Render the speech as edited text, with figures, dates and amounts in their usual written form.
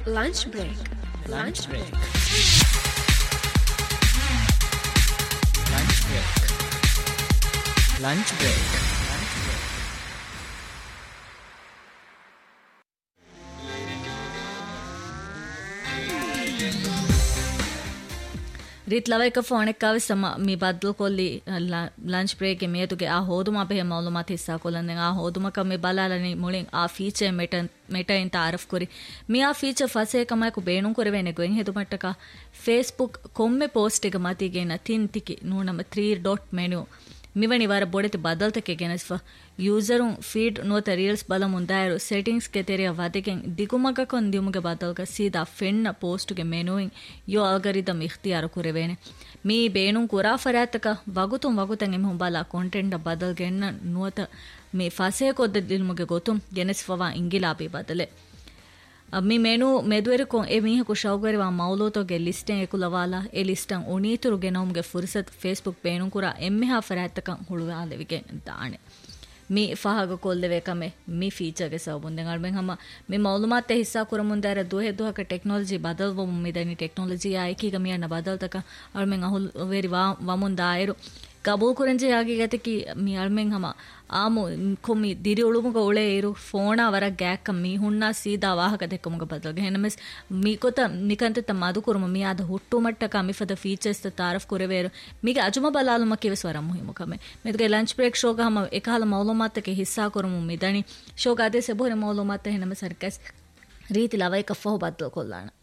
Lunch break. Lunch break. Lunch break. Lunch break. ರೀತ್ ಲವೈಕ ಫೋಣೆಕ್ಕಾವೆ ಸಮ ಮಿ ಬದ್ಲು ಕೊಲ್ಲಿ ಲಂಚ್ ಬ್ರೇಕ್ ಮೇತುಗೆ ಆ ಹೋದುಮ ಬೆಹೆ ಮಾಲೂಮಾತ್ ಹಿಸ್ಸಾ ಕೊಲ್ಲಂದೆ ಆ ಹೋದುಮಕ ಮಿ ಬಲಾಲನಿ ಮುಳಿಂ ಆ ಫೀಚರ್ ಮೆಟ ಇಂತ ಆರಫ್ ಕೊರಿ ಮಿ ಆ ಫೀಚರ್ ಫಸೆ ಕಮಯಕು ಬೇಣು ಕೊರಿವೆನೆ ಗೊಯಂ ಹೆದು ಮಟ್ಟಕ ಫೇಸ್ಬುಕ್ ಕೊಮ್ಮೆ ಪೋಸ್ಟ್ ಗೆ ಮತಿಗೆನ ತಿಂತಿಕಿ ನೂನಮ 3 ಡಾಟ್ ಮೆನು ಮಿವಣಿ ವಾರ ಬೋಡೆತಿ ಬದಲ್ತಕ್ಕೆ ಗೆನಸ್ಫ ಯೂಸರು ಫೀಡ್ ನೋತ ರೀಲ್ಸ್ ಬಲ ಮುಂದಾಯರು ಸೆಟ್ಟಿಂಗ್ಸ್ ಗೆ ತೆರೆಯ ವದೆಗೆನ್ ದಿಗುಮಗ ಕೊಂದಿಯುಮುಗೆ ಬದಲ್ಗ ಸೀದಾ ಫೆನ್ನ ಪೋಸ್ಟ್ ಗೆ ಮೆನುಯಿನ್ ಯೋ algorithm ಇಖ್ತಿಯಾರ ಕುರೆವೇನೆ me ಬೇಣು ಕುರಾ ಫರಾತಕ ವಗುತಂ M ಹುಂಬಾಲ content ಬದಲ್ಗೆನ್ನ ನೋತ me ಫಸೆ ಕೊದ್ದ ದಿಲ್ಮುಗೆ ಗೊತುಂ ಗೆನಸ್ಫವ ಇಂಗಿಲಾಬಿ ಬದಲೆ me menu ಮೆದುವೆರುಕೊಂ A ಮೀಹಕು ಶೌಗರಿವಾ ಮೌಲೋತೋಗೆ ಲಿಸ್ಟೆನ್ ಎಕುಲವಾಲ A ಲಿಸ್ಟನ್ ಉಣೀತುರುಗೆ ನೌಮ್ಗೆ ಫುರ್ಸತ್ Facebook ಬೇಣುಕುರ ಎಮ್ಮೆಹಾ ಫರಾತ್ತಕಂ ಹುಳುವಾಲೆವಿಗೆ ದಾಣೆ me ಫಹಾಗ ಕೊಲ್ಲೆವೆ ಕಮೆ me ಫೀಚರ್ಗೆ ಸವಬುಂದೆ ಅಳ್ಮೆಂ ಹಮ me ಮೌಲುಮಾತೆ ಹಿಸ್ಸಾ ಕುರ ಮುಂದಾರ ದುಹೆ ದುಹಕ technology ಬದಲ್ವ ಮುಮ್ಮಿದನಿ technology ಆಯ್ಕೀಗ ಮಿಯನ್ನ ಬದಲ್ತಕ ಅಳ್ಮೆಂ ಅಹುಲ್ very ವಾಮುಂದಾಯರು ಕಬೂಲ್ ಕುರಂಜೆ ಆಗಿ ಗತಕಿ ಮಿ ಅಳ್ಮೆಂ ಹಮ ಆಮು ಕೊಮ್ಮಿ ದಿರಿ ಉಳುಮುಗ ಉಳೆ ಇರು ಫೋಣ ವರ ಗ್ಯಾಕ ಮಿ ಹುಣ್ಣ ಸೀದಾ ವಾಹಕ ದೆಕ್ಕಮುಗ ಬದಲ್ಗೆ ಹೆನಮೆಸ್ ಮೀಕೊತ ಮಿಕಂತ ಮದು ಕುರುಮ ಮಿ ಆದ ಹುಟ್ಟು ಮಟ್ಟಕ ಮಿಫದ ಫೀಚರ್ಸ್ ತಾರಫ್ ಕುರೆವೇರು ಮಿಗೆ ಅಜುಮ ಬಲಾಲು ಮಕಿವೆ ಸ್ವರ ಮುಹಿಮುಕಮೆ ಮೆದುಗೆ ಲಂಚ್ ಬ್ರೇಕ್ ಶೋಗ ಹಮ ಎಕಾಲ ಮೌಲುಮಾತಕ್ಕೆ ಹಿಸ್ಸಾ ಕುರುಮು ಮಿದಣಿ ಶೋಗ ಅದೇ ಸೆಬೋರೆ ಮೌಲುಮಾತ ಹೆನಮೆ ಸರ್ಕಸ್ ರೀತಿ ಲವೈಕ ಫಹು ಬದಲು ಕೊಲ್ಲಾಣ